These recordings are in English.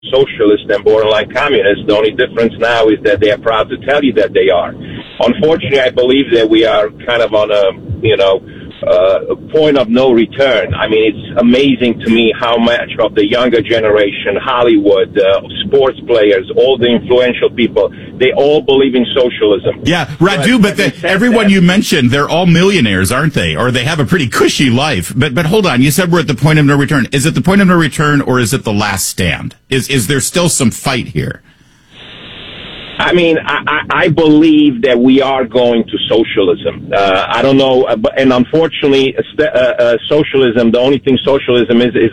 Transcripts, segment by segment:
socialist and borderline communist. The only difference now is that they are proud to tell you that they are. Unfortunately, I believe that we are kind of on a point of no return. I mean, it's amazing to me how much of the younger generation, Hollywood, sports players, all the influential people, they all believe in socialism. Yeah, Radu, but everyone you mentioned, they're all millionaires, aren't they? Or they have a pretty cushy life. But hold on, you said we're at the point of no return. Is it the point of no return, or is it the last stand? Is there still some fight here? I mean, I believe that we are going to socialism. I don't know, and unfortunately, socialism. The only thing socialism is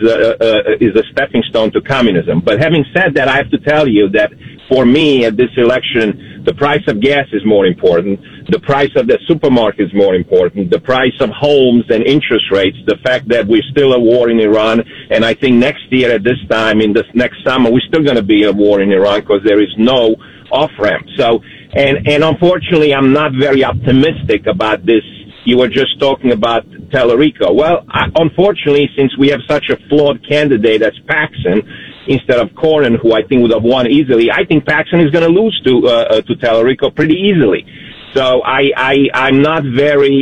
a stepping stone to communism. But having said that, I have to tell you that for me, at this election, the price of gas is more important. The price of the supermarket is more important. The price of homes and interest rates. The fact that we're still at war in Iran, and I think next year at this time, in this next summer, we're still going to be at war in Iran because there is no off-ramp. So, and unfortunately, I'm not very optimistic about this. You were just talking about Tallarico. Well, unfortunately, since we have such a flawed candidate as Paxson instead of Cornyn, who I think would have won easily, I think Paxson is going to lose to Tallarico pretty easily. So I'm not very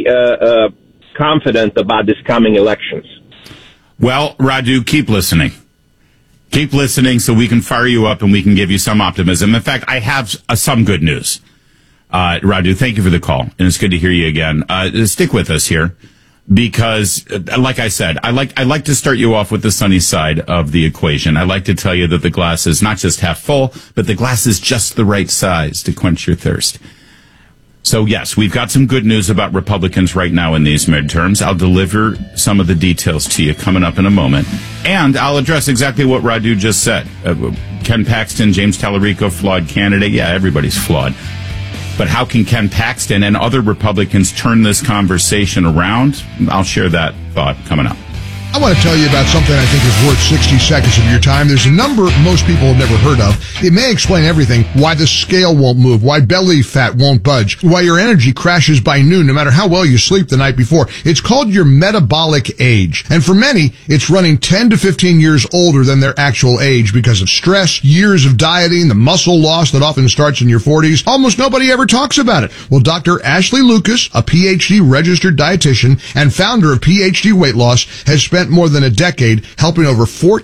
confident about this coming elections. Well, Radu, keep listening. Keep listening so we can fire you up and we can give you some optimism. In fact, I have some good news. Radu, thank you for the call, and it's good to hear you again. Stick with us here because, like I said, I like to start you off with the sunny side of the equation. I like to tell you that the glass is not just half full, but the glass is just the right size to quench your thirst. So, yes, we've got some good news about Republicans right now in these midterms. I'll deliver some of the details to you coming up in a moment. And I'll address exactly what Radu just said. Ken Paxton, James Tallarico, flawed candidate. Yeah, everybody's flawed. But how can Ken Paxton and other Republicans turn this conversation around? I'll share that thought coming up. I want to tell you about something I think is worth 60 seconds of your time. There's a number most people have never heard of. It may explain everything, why the scale won't move, why belly fat won't budge, why your energy crashes by noon no matter how well you sleep the night before. It's called your metabolic age. And for many, it's running 10 to 15 years older than their actual age because of stress, years of dieting, the muscle loss that often starts in your 40s. Almost nobody ever talks about it. Well, Dr. Ashley Lucas, a PhD registered dietitian and founder of PhD Weight Loss, has spent more than a decade helping over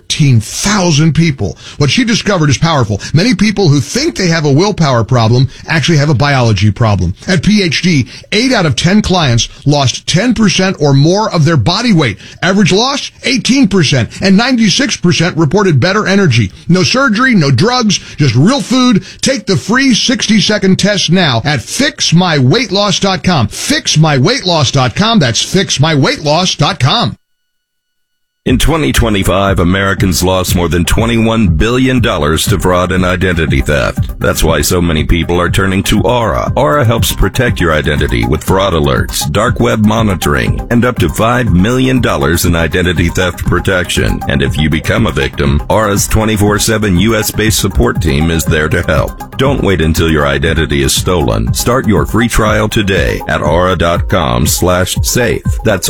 14,000 people. What she discovered is powerful. Many people who think they have a willpower problem actually have a biology problem. At PhD, 8 out of 10 clients lost 10% or more of their body weight. Average loss, 18%, and 96% reported better energy. No surgery, no drugs, just real food. Take the free 60-second test now at fixmyweightloss.com. Fixmyweightloss.com. That's fixmyweightloss.com. In 2025, Americans lost more than $21 billion to fraud and identity theft. That's why so many people are turning to Aura. Aura helps protect your identity with fraud alerts, dark web monitoring, and up to $5 million in identity theft protection. And if you become a victim, Aura's 24/7 U.S.-based support team is there to help. Don't wait until your identity is stolen. Start your free trial today at aura.com/safe. That's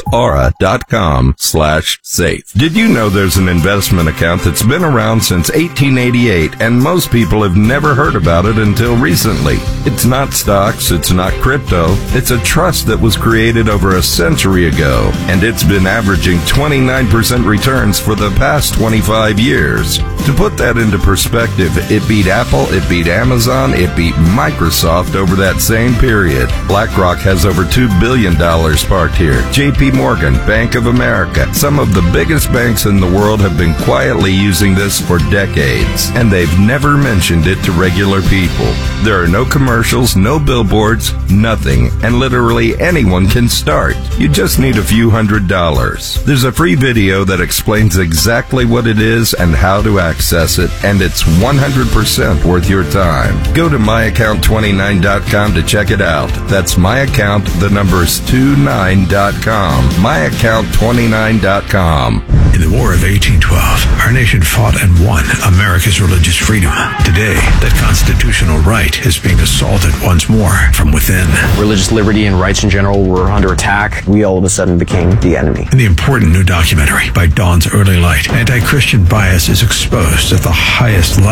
aura.com/safe. Did you know there's an investment account that's been around since 1888 and most people have never heard about it until recently? It's not stocks, it's not crypto, it's a trust that was created over a century ago, and it's been averaging 29% returns for the past 25 years. To put that into perspective, it beat Apple, it beat Amazon, it beat Microsoft over that same period. BlackRock has over $2 billion parked here. JP Morgan, Bank of America, some of the biggest banks in the world have been quietly using this for decades, and they've never mentioned it to regular people. There are no commercials, no billboards, nothing, and literally anyone can start. You just need a few $100s. There's a free video that explains exactly what it is and how to access it, and it's 100% worth your time. Go to myaccount29.com to check it out. That's myaccount, the number is 29.com, myaccount29.com. In the War of 1812, our nation fought and won America's religious freedom. Today, that constitutional right is being assaulted once more from within. Religious liberty and rights in general were under attack. We all of a sudden became the enemy. In the important new documentary, By Dawn's Early Light, anti-Christian bias is exposed at the highest level.